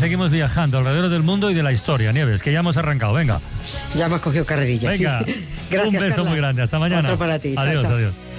seguimos viajando alrededor del mundo y de la historia, Nieves, que ya hemos arrancado. Venga. Ya hemos cogido carrerilla. Venga. Gracias, un beso Carla. muy grande. Hasta mañana. Otro para ti. Adiós, Chao, chao. adiós.